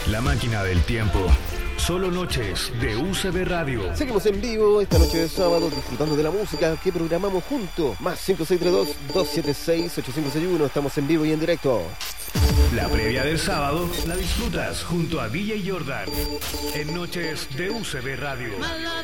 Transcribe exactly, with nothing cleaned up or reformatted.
La máquina del tiempo. Solo noches de U C B Radio. Seguimos en vivo esta noche de sábado disfrutando de la música que programamos juntos. Más cinco seis tres dos, dos siete seis, ocho cinco seis uno. Estamos en vivo y en directo. La previa del sábado la disfrutas junto a D J Jordan en Noches de U C B Radio.